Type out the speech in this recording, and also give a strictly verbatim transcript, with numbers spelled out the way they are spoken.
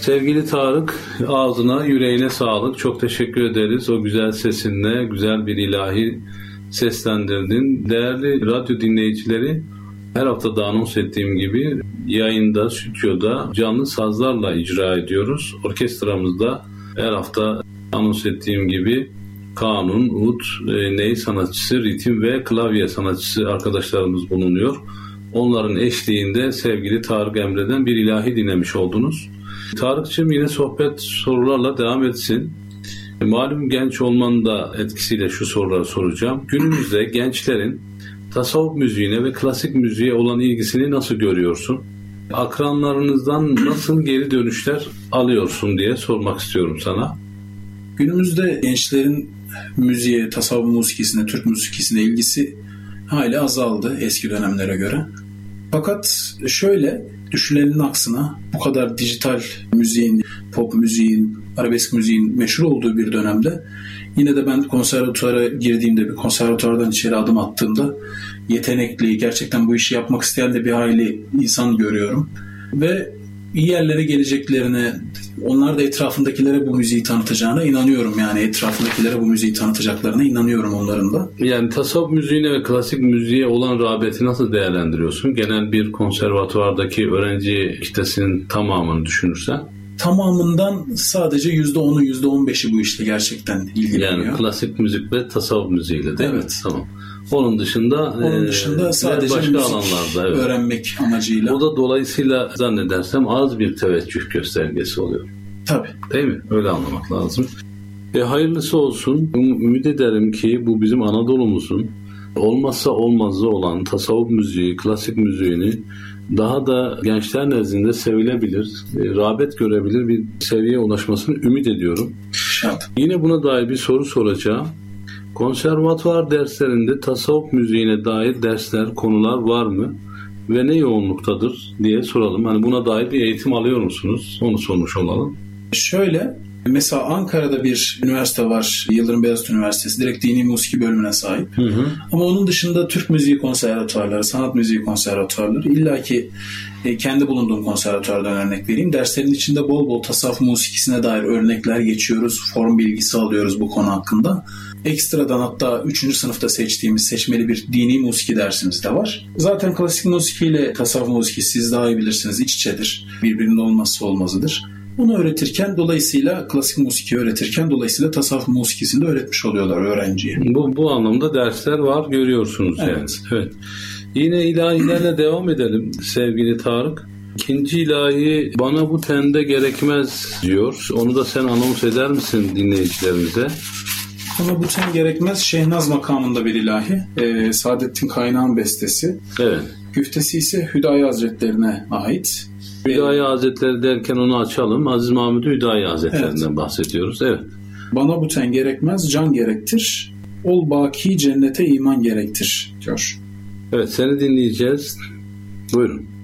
Sevgili Tarık, ağzına, yüreğine sağlık. Çok teşekkür ederiz. O güzel sesinle güzel bir ilahi seslendirdin. Değerli radyo dinleyicileri, her hafta da anons ettiğim gibi yayında, stüdyoda canlı sazlarla icra ediyoruz. Orkestramızda her hafta anons ettiğim gibi kanun, ud, e, ney sanatçısı, ritim ve klavye sanatçısı arkadaşlarımız bulunuyor. Onların eşliğinde sevgili Tarık Emre'den bir ilahi dinlemiş oldunuz. Tarık'cığım, yine sohbet sorularla devam etsin. Malum genç olmanın da etkisiyle şu soruları soracağım. Günümüzde gençlerin tasavvuf müziğine ve klasik müziğe olan ilgisini nasıl görüyorsun? Akranlarınızdan nasıl geri dönüşler alıyorsun diye sormak istiyorum sana. Günümüzde gençlerin müziğe, tasavvuf musikisine, Türk musikisine ilgisi hala azaldı eski dönemlere göre. Fakat şöyle, düşünülenin aksına bu kadar dijital müziğin, pop müziğin, arabesk müziğin meşhur olduğu bir dönemde yine de ben konservatuvara girdiğimde, bir konservatuvardan içeri adım attığımda yetenekli, gerçekten bu işi yapmak isteyen de bir hayli insan görüyorum. Ve iyi yerlere geleceklerine, onlar da etrafındakilere bu müziği tanıtacağına inanıyorum. Yani etrafındakilere bu müziği tanıtacaklarına inanıyorum onların da. Yani tasavvuf müziğine ve klasik müziğe olan rağbeti nasıl değerlendiriyorsun? Genel bir konservatuvardaki öğrenci kitlesinin tamamını düşünürsen. Tamamından sadece yüzde onu, yüzde on beşi bu işle gerçekten ilgileniyor. Yani klasik müzik ve tasavvuf müziğiyle değil evet. mi? Tamam. Onun dışında, Onun dışında e, sadece başka müzik alanlarda evet. öğrenmek amacıyla. O da dolayısıyla zannedersem az bir teveccüh göstergesi oluyor. Tabii. Değil mi? Öyle anlamak lazım. E, hayırlısı olsun. Ümit ederim ki bu bizim Anadolu'muzun olmazsa olmazı olan tasavvuf müziği, klasik müziğini daha da gençler nezdinde sevilebilir, e, rağbet görebilir bir seviyeye ulaşmasını ümit ediyorum. Evet. Yine buna dair bir soru soracağım. Konservatuvar derslerinde tasavvuf müziğine dair dersler, konular var mı? Ve ne yoğunluktadır diye soralım. Hani buna dair bir eğitim alıyor musunuz? Onu sormuş olalım. Şöyle, mesela Ankara'da bir üniversite var, Yıldırım Beyazıt Üniversitesi, direkt dini musiki bölümüne sahip. Hı hı. Ama onun dışında Türk müziği konservatuvarları, sanat müziği konservatuvarları, illaki e, kendi bulunduğum konservatuvardan örnek vereyim. Derslerin içinde bol bol tasavvuf musikisine dair örnekler geçiyoruz, form bilgisi alıyoruz bu konu hakkında. Ekstradan hatta üçüncü sınıfta seçtiğimiz seçmeli bir dini musiki dersimiz de var. Zaten klasik musikiyle tasavvuf musiki, siz daha iyi bilirsiniz, iç içedir. Birbirinin olmazsa olmazıdır. Bunu öğretirken dolayısıyla klasik musiki öğretirken dolayısıyla tasavvuf musikisini de öğretmiş oluyorlar öğrenciye. Bu, bu anlamda dersler var, görüyorsunuz yani. Evet. Evet. Yine ilahilerle devam edelim sevgili Tarık. İkinci ilahi bana bu tende gerekmez diyor. Onu da sen anons eder misin dinleyicilerimize? Bana bu ten gerekmez Şehnaz makamında bir ilahi. Ee, Saadettin Kaynağ'ın bestesi. Evet. Güftesi ise Hüdayi Hazretlerine ait. Hüdayi Hazretleri derken onu açalım. Aziz Mahmud Hüdayi Hazretlerinden evet. bahsediyoruz. Evet. Bana bu ten gerekmez, can gerektir. Ol baki cennete iman gerektir diyor. Evet, seni dinleyeceğiz. Buyurun.